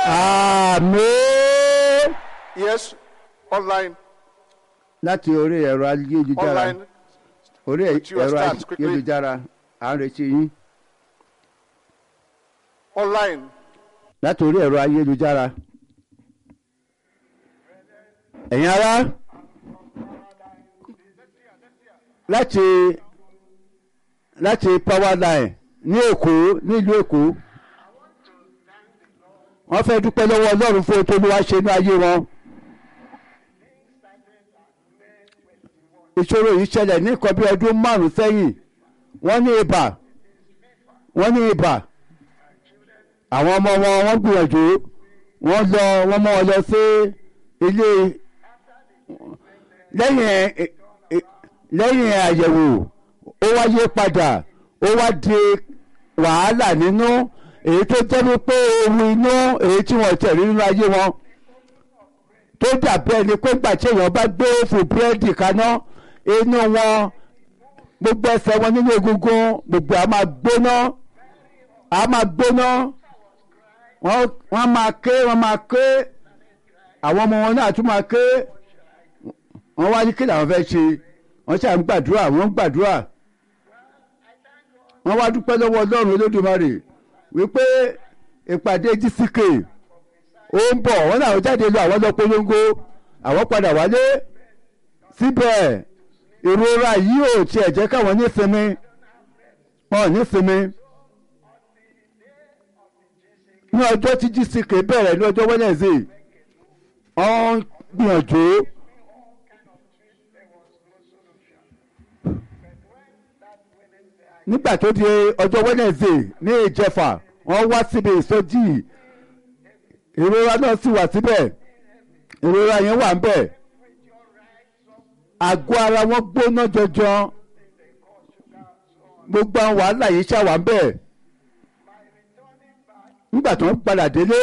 àmín. Yes, online. láti orí ẹ̀rọ ayélujára Online. orí With your ẹ̀rọ start quickly. ayélujára à ń retí yín Online. láti orí ẹ̀rọ ayélujára. ẹ̀yin ará láti Powerline ní Èkó nílùú Èkó wọ́n fẹ́ dúpẹ́ lọ́wọ́ Ọlọ́run fún ohun tó Olúwa ṣe ní ayé wọn. ìṣòro yìí ṣẹlẹ̀ ní nǹkan bí ọdún 5 sẹ́yìn. wọ́n ní ibà àwọn ọmọ wọn wọ́n gbìyànjú wọ́n mọ́ wọn lọ sí ilé lẹ́yìn àyẹ̀wò ó wá yí padà ó wá di wàhálà nínú èyí tó jẹ́ wípé ewu inú èyí tí wọ́n tẹ̀rí nínú ayé wọn tó dàbí ẹni pé nígbà tí èèyàn bá gbé fún búrẹ́dì kaná inú wọn gbogbo ẹsẹ̀ wọn nínú egungun gbogbo a máa gbóná wọ́n máa ké àwọn ọmọ wọn náà tún máa ké wọ́n wá ní kí làwọn fẹ́ ṣe wọ́n ṣáà ń gbàdúrà wọ́n wá dúpẹ́ lọ́wọ́ Ọlọ́run Olódùmarè wípé ìpàdé GCK ó ń bọ̀ wọ́n náà jáde lọ àwọn lọ polongo àwọn padà wálé síbẹ̀ ìrora yìí ò tiẹ̀ jẹ́ káwọn nísinmi wọn ò nísinmi ní ọjọ́ tí GCK bẹ̀rẹ̀ ní ọjọ́ Wednesday wọ́n gbìyànjú nígbà tó di ọjọ́ Wednesday ní Ìjẹ̀fà wọ́n wá síbi ìsọjí ìrora náà sì wà síbẹ̀ ìrora yẹn wà ń bẹ̀ àgọ́ ara wọn gbóná jọjọ gbogbo àwọn wàhálà yìí ṣàwà ń bẹ̀ nígbà tó ń padà délé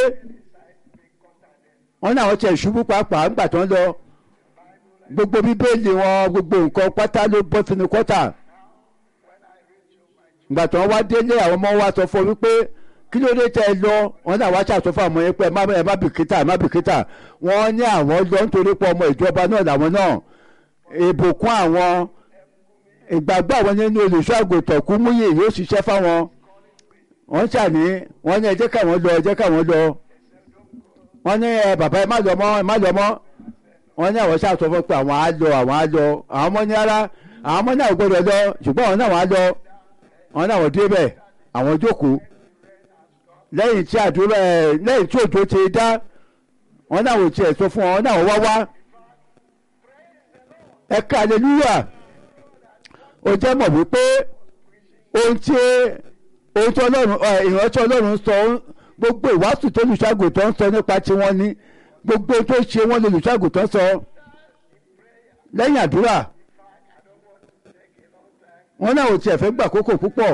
wọ́n ní àwọn tiẹ̀ ṣubú pàápàá nígbà tó ń lọ gbogbo bíbélì wọn gbogbo nǹkan pátá ló bọ́ sínú kọ́tà ìgbà tó ń wá délé àwọn ọmọ wa sọ fún wípé kí ló dé tẹ́ ẹ lọ wọ́n náà wá ṣàtọ́ fún àwọn yẹn pé ẹ má bìkítà wọ́n ní àwọn lọ nítorí pé ọmọ ìjọba náà làwọn náà ìbùkún àwọn ìgbàgbọ́ àwọn nínú olùṣọ́ àgùntàn Kúmúyì yóò ṣiṣẹ́ fáwọn wọ́n ṣàní wọ́n ní ẹ jẹ́ káwọn lọ wọ́n ní bàbá ẹ má lọ mọ́ wọ́n ní àwọn ṣàtọ́ fún pé àwọn á lọ àwọn ọmọ ní ara àwọn ọmọ náà gbọ́dọ̀ lọ ṣùgbọ́n àwọn náà wọ́n á lọ wọ́n náà wọ́n débẹ̀ àwọn jókòó lẹ́yìn tí òjò ti dá wọ́n náà wọ́n tiẹ̀ sọ fún wọn náà wọ́n wá ẹ ká hallelujah ó jẹ́ mọ̀ wípé ohun tí Ọlọ́run ìrántí Ọlọ́run sọ gbogbo ìwàásù tó olùṣàgùtàn sọ nípa tiwọn ní gbogbo tó ṣe wọn lolùṣàgùtàn sọ lẹ́yìn àdúrà wọ́n náà ò tiẹ̀ fẹ́ gbà kókò púpọ̀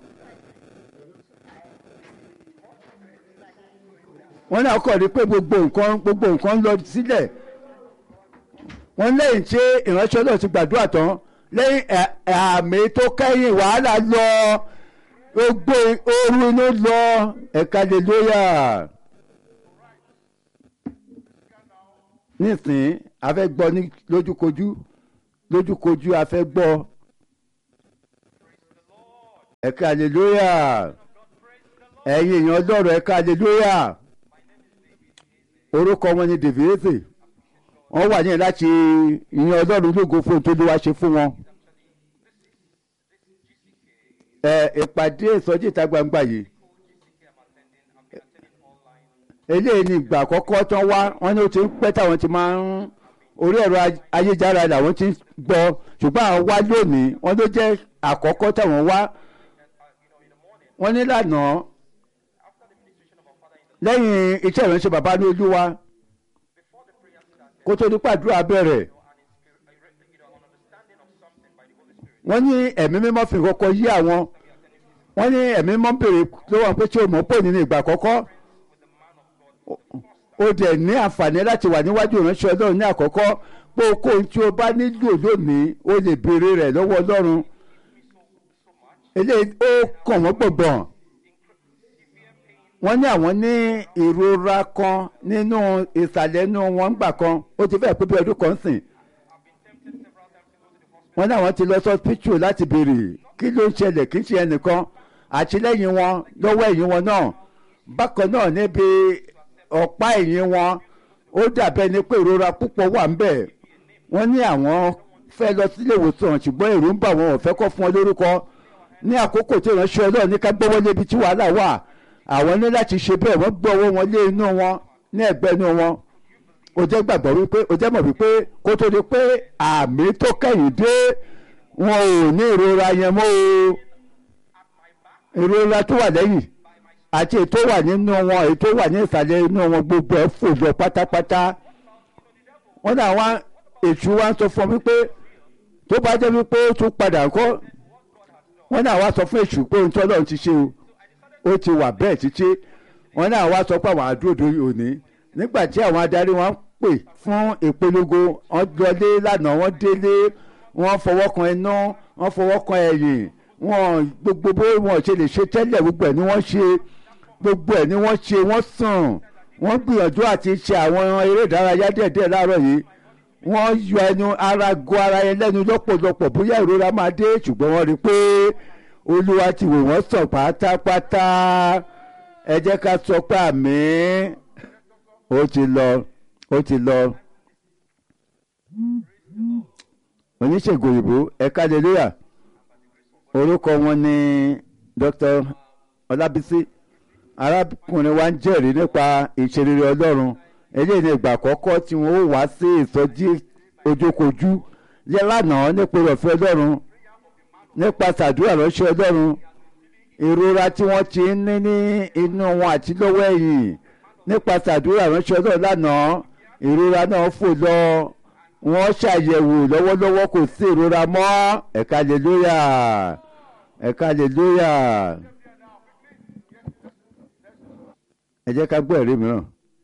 wọ́n náà kọ̀ rí pé gbogbo nǹkan ń lọ sílẹ̀ wọ́n lẹ́yìn tí ìránṣẹ́ Ọlọ́run ti gbàdúrà tán lẹ́yìn àmì tó kẹ́yìn wàhálà lọ gbogbo ooru inú lọ ẹ̀ka hallelujah nísìnyí a fẹ́ gbọ́ ní lójúkojú a fẹ́ gbọ́ ẹ̀ka hallelujah ẹ̀yin èèyàn Ọlọ́run ẹ̀ka hallelujah orúkọ wọn ni Daviese wọ́n wà ní láti ìyìn Ọlọ́run lógo fún tó ló wá ṣe fún wọn. ìpàdé ìsọjí ìta gbangba yìí eléyìí ni ìgbà àkọ́kọ́ tán wá wọ́n ní ó ti ń pẹ́ táwọn ti máa ń orí ẹ̀rọ ayélujára làwọn ti ń gbọ́ ṣùgbọ́n àwọn wá lónìí wọ́n ló jẹ́ àkọ́kọ́ táwọn wá wọ́n ní lánàá lẹ́yìn iṣẹ́ ìránṣẹ́ bàbá ní Olúwa kó tó ní pàdúrà bẹ̀rẹ̀ wọ́n ní ẹ̀mí mímọ́ fi kọ́kọ́ yí àwọn wọ́n ní ẹ̀mí mímọ́ bèrè lọ́wọ́ pé tí o mọ̀ pò nínú ìgbà àkọ́kọ́ o dẹ̀ ní àǹfààní láti wà níwájú ìránṣẹ́ Ọlọ́run ní àkọ́kọ́ pé okòó tí o bá nílò lónìí o lè béèrè rẹ̀ lọ́wọ́ Ọlọ́run eléyìí ó kàn wọ́n gbọ̀ngbọ̀n wọ́n ní àwọn ní ìrora kan nínú ìsàlẹ̀ inú wọn gbà kan ó ti fẹ́ pé bí ọdún kan sìn wọ́n ní àwọn ti lọ sọ́spítù láti béèrè kí ló ń ṣẹlẹ̀ kí n ṣe ẹnìkan àtìlẹ́yìn wọn lọ́wọ́ ẹ̀yìn wọn náà bákan náà níbi ọ̀pá ẹ̀yìn wọn ó dàbẹ́ ni pé ìrora púpọ̀ wà ń bẹ̀ wọ́n ní àwọn fẹ́ lọ sílé ìwòsàn ṣùgbọ́n èrò ń bà wọn ò fẹ́ kọ́ fún wọn lórúkọ ní àkókò tí ìránṣẹ́ Ọlọ́run ní ká gbọ́wọ́ lébi tí wàhálà wà àwọn ní láti ṣe bẹ́ẹ̀ wọ́n gbọ́wọ́ wọn lé inú wọn ní ẹ̀gbẹ́ inú wọn ó jẹ́ gbàgbọ́ wípé ó jẹ́ mọ̀ wípé kó tó di pé àmì tó kẹ́yìn dé wọn ò ní ìrora yẹn mọ́ o ìrora tó wà lẹ́yìn àti ètò wà nínú wọn ètò wà ní ìsàlẹ̀ inú wọn gbogbo ẹ̀ fò lọ pátápátá wọ́n ní àwọn èṣù wa ń sọ fún mi pé tó bá jẹ́ wípé ó tún padà ńkọ́ wọ́n ní àwa sọ fún èṣù pé ohun tí Ọlọ́run ti ṣe o ó ti wà bẹ́ẹ̀ títí wọ́n ní àwa sọ pé àwọn àdúró òní nígbà tí àwọn adarí wọn pè fún ìpolongo wọ́n lọlé lánàá wọ́n délé wọ́n fọwọ́ kan inú wọ́n fọwọ́ kan ẹ̀yìn wọ́n gbogbo bó wọn ṣe lè ṣe tẹ́lẹ̀ gbogbo ẹ̀ ni wọ́n ṣe gbogbo ẹ̀ ni wọ́n ṣe wọ́n sùn wọ́n gbìyànjú àti ṣe àwọn eré ìdárayá díẹ̀díẹ̀ láàárọ̀ yìí wọ́n yọ ẹnu ara go ara yẹn lẹ́nu lọ́pọ̀lọpọ̀ bóyá ìrora máa dé ṣùgbọ́n wọ́n rí i pé Olúwa ti wò wọ́n sàn pátápátá ẹ jẹ́ ká sọ pé àmín ó ti lọ ó ti lọ oníṣègùn òyìnbó ẹ̀ka hallelujah orúkọ wọn ni Dr. Ọlábísí arákùnrin wa ń jẹ́rìí nípa ìṣerere Ọlọ́run eléyìí ní ìgbà àkọ́kọ́ tí wọ́n ó wá sí ìsọjí ojúkojú yẹ lánàá nípa ìrọ̀fẹ́ Ọlọ́run nípa sàdúrà ránṣẹ́ Ọlọ́run ìrora tí wọ́n ti ń ní inú wọn àti lọ́wọ́ ẹ̀yìn nípa sàdúrà ránṣẹ́ Ọlọ́run lánàá ìrora náà fò lọ wọ́n ṣàyẹ̀wò lọ́wọ́lọ́wọ́ kò sí ìrora mọ́ ẹ̀ka hallelujah ẹ̀ka hallelujah ẹ jẹ́ ká gbọ́ ẹ̀rí mìíràn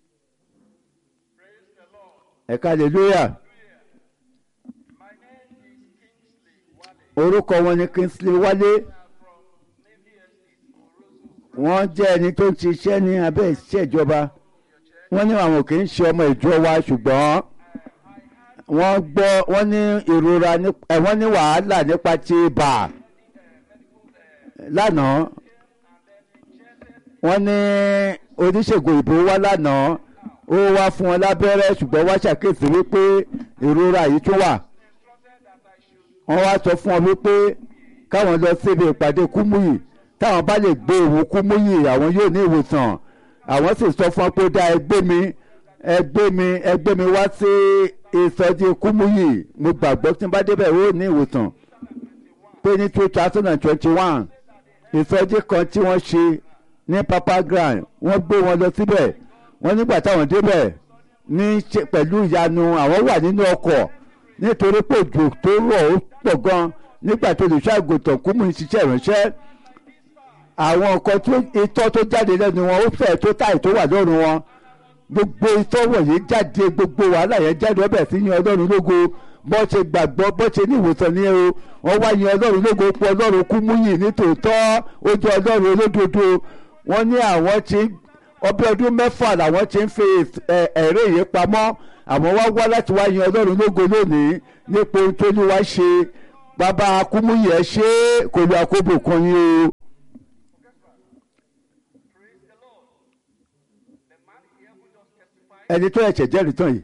ẹ̀ka hallelujah orúkọ wọn ni Kingsley Wálé wọ́n jẹ́ ẹni tó ń ṣiṣẹ́ ní abẹ́ iṣẹ́ ìjọba wọ́n ní àwọn kì í ṣe ọmọ ìjọ wa ṣùgbọ́n wọ́n gbọ́ wọ́n ní ìrora wọ́n ní wàhálà nípa ti ibà lánàá wọ́n ní oníṣègùn òyìnbó wá lánàá ó wá fún wọn lábẹ́rẹ́ ṣùgbọ́n wá ṣàkíyèsí wípé ìrora yìí tún wà wọ́n wá sọ fún wọn wípé káwọn lọ síbi ìpàdé Kúmúyì táwọn bá lè gbé òun Kúmúyì àwọn yóò ní ìwòsàn àwọn sì sọ fún wọn pé dá ẹgbẹ́ mi wá sí ìsọjí Kúmúyì mo gbàgbọ́ tí n bá débẹ̀ ó ní ìwòsàn pé ní 2021 ìsọjí kan tí wọ́n ṣe ní Papa Grand wọ́n gbé wọn lọ síbẹ̀ wọ́n nígbà táwọn débẹ̀ ní pẹ̀lú ìyanu àwọn wà nínú ọkọ̀ nítorí pé òjò tó rọ̀ ó pọ̀ gan nígbà tó lè ṣàgùtàn Kúmúyì ṣiṣẹ́ ìránṣẹ́ àwọn nǹkan tó itọ́ tó jáde lẹ́nu wọn ó fẹ́ tó táì tó wà lọ́rùn wọn gbogbo itọ́ wọ̀nyí jáde gbogbo wàhálà yẹn jáde ọbẹ̀ sí yan Ọlọ́run lógo bọ́ ṣe gbàgbọ́ bọ́ ṣe ní ìwòsàn ní o wọ́n wá yan Ọlọ́run lógo pé Ọlọ́run Kúmúyì nítòótọ́ ó jẹ́ Ọlọ́run olódodo wọ́n ní àwọn tí ọbẹ̀ ọdún mẹ́fà làwọn ti ń fi ẹ̀rẹ́ yìí pamọ́ àwọn wá láti wá yan Ọlọ́run lógo lónìí nípa ohun tó ní wá ṣe bàbá Kúmúyì ẹ̀ ṣe kò lu àkóbò kan yín o. ẹni tó ẹ̀ṣẹ̀ jẹ́rìí tán yìí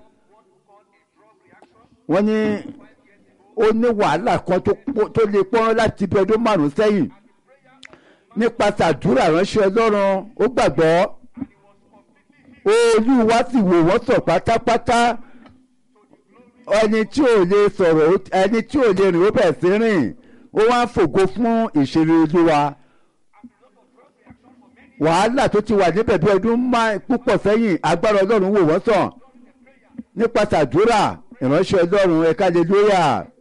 wọ́n ní ó ní wàhálà kan tó lè pọ́n láti bí ọdún 5 sẹ́yìn nípasẹ̀ àdúrà ránṣẹ́ Ọlọ́run ó gbàgbọ́ Olúwa sì wò wọ́n sàn pátápátá ẹni tí ò lè sọ̀rọ̀ ẹni tí ò lè rìn ó bẹ̀ sí rìn ó wá ń fògo fún ìṣeré Olúwa wàhálà tó ti wà níbẹ̀ bí ọdún púpọ̀ sẹ́yìn agbára Ọlọ́run wò wọ́n sàn nípasẹ̀ àdúrà ìránṣẹ́ Ọlọ́run ẹ̀ka hallelujah